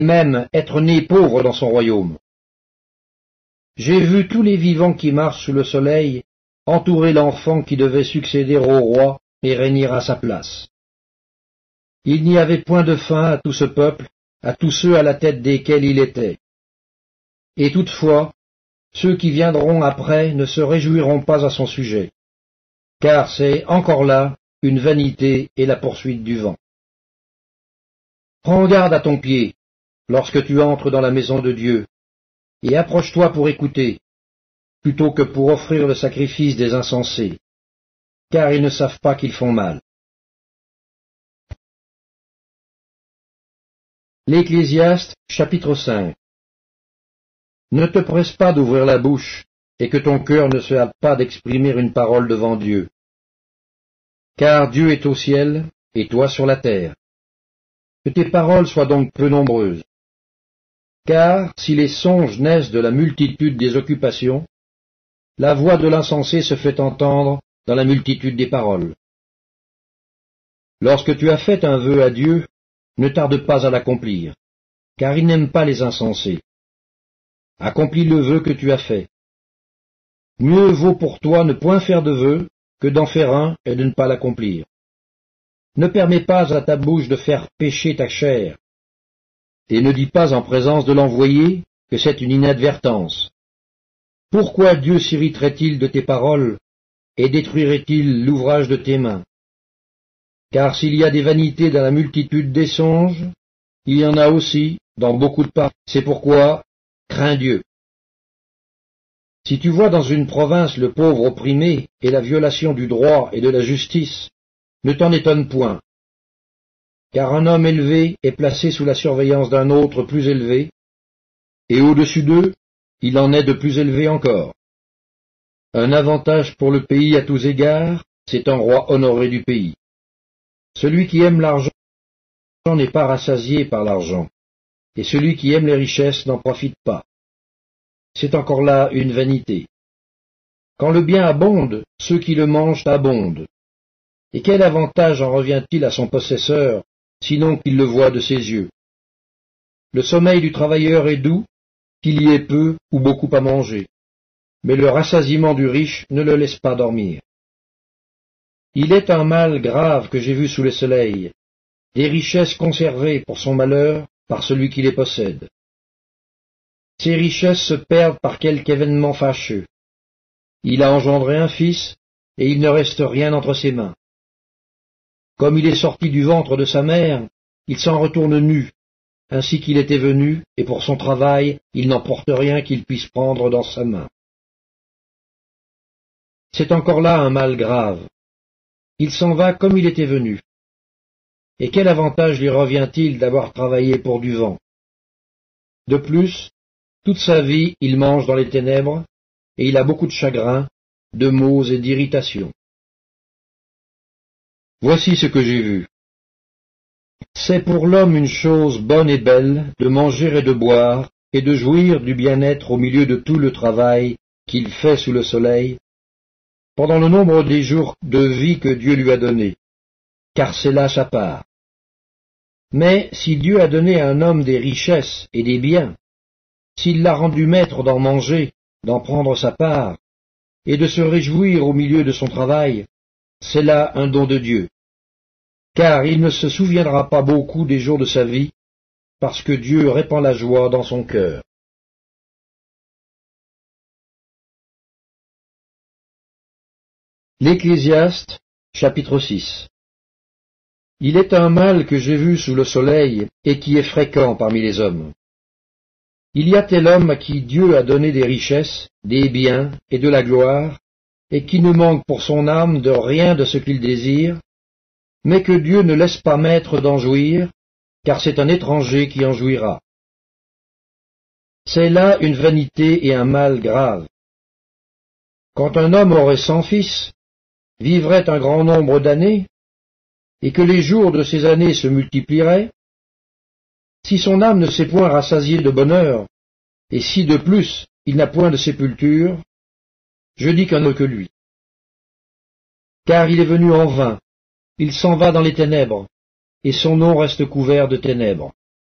même être né pauvre dans son royaume. J'ai vu tous les vivants qui marchent sous le soleil entourer l'enfant qui devait succéder au roi et régner à sa place. Il n'y avait point de fin à tout ce peuple, à tous ceux à la tête desquels il était. Et toutefois, ceux qui viendront après ne se réjouiront pas à son sujet, car c'est encore là une vanité et la poursuite du vent. Prends garde à ton pied lorsque tu entres dans la maison de Dieu, et approche-toi pour écouter, plutôt que pour offrir le sacrifice des insensés, car ils ne savent pas qu'ils font mal. L'Ecclésiaste, chapitre 5. Ne te presse pas d'ouvrir la bouche, et que ton cœur ne se hâte pas d'exprimer une parole devant Dieu. Car Dieu est au ciel, et toi sur la terre. Que tes paroles soient donc peu nombreuses. Car si les songes naissent de la multitude des occupations, la voix de l'insensé se fait entendre dans la multitude des paroles. Lorsque tu as fait un vœu à Dieu, ne tarde pas à l'accomplir, car il n'aime pas les insensés. Accomplis le vœu que tu as fait. Mieux vaut pour toi ne point faire de vœu que d'en faire un et de ne pas l'accomplir. Ne permets pas à ta bouche de faire pécher ta chair, et ne dis pas en présence de l'envoyé que c'est une inadvertance. Pourquoi Dieu s'irriterait-il de tes paroles et détruirait-il l'ouvrage de tes mains? Car s'il y a des vanités dans la multitude des songes, il y en a aussi dans beaucoup de paroles. C'est pourquoi crains Dieu. Si tu vois dans une province le pauvre opprimé et la violation du droit et de la justice, ne t'en étonne point. Car un homme élevé est placé sous la surveillance d'un autre plus élevé, et au-dessus d'eux, il en est de plus élevé encore. Un avantage pour le pays à tous égards, c'est un roi honoré du pays. Celui qui aime l'argent n'est pas rassasié par l'argent, et celui qui aime les richesses n'en profite pas. C'est encore là une vanité. Quand le bien abonde, ceux qui le mangent abondent. Et quel avantage en revient-il à son possesseur, sinon qu'il le voie de ses yeux? Le sommeil du travailleur est doux, qu'il y ait peu ou beaucoup à manger, mais le rassasiement du riche ne le laisse pas dormir. Il est un mal grave que j'ai vu sous le soleil, des richesses conservées pour son malheur par celui qui les possède. Ces richesses se perdent par quelque événement fâcheux. Il a engendré un fils, et il ne reste rien entre ses mains. Comme il est sorti du ventre de sa mère, il s'en retourne nu, ainsi qu'il était venu, et pour son travail, il n'emporte rien qu'il puisse prendre dans sa main. C'est encore là un mal grave. Il s'en va comme il était venu. Et quel avantage lui revient-il d'avoir travaillé pour du vent? De plus, toute sa vie, il mange dans les ténèbres, et il a beaucoup de chagrin, de maux et d'irritations. Voici ce que j'ai vu. C'est pour l'homme une chose bonne et belle de manger et de boire, et de jouir du bien-être au milieu de tout le travail qu'il fait sous le soleil, pendant le nombre des jours de vie que Dieu lui a donnés, car c'est là sa part. Mais si Dieu a donné à un homme des richesses et des biens, s'il l'a rendu maître d'en manger, d'en prendre sa part, et de se réjouir au milieu de son travail, c'est là un don de Dieu. Car il ne se souviendra pas beaucoup des jours de sa vie, parce que Dieu répand la joie dans son cœur. L'Ecclésiaste, chapitre 6. Il est un mal que j'ai vu sous le soleil, et qui est fréquent parmi les hommes. Il y a tel homme à qui Dieu a donné des richesses, des biens et de la gloire, et qui ne manque pour son âme de rien de ce qu'il désire, mais que Dieu ne laisse pas maître d'en jouir, car c'est un étranger qui en jouira. C'est là une vanité et un mal grave. Quand un homme aurait 100 fils, vivrait un grand nombre d'années, et que les jours de ces années se multiplieraient, si son âme ne s'est point rassasiée de bonheur, et si de plus il n'a point de sépulture, je dis qu'un autre que lui. Car il est venu en vain, il s'en va dans les ténèbres, et son nom reste couvert de ténèbres.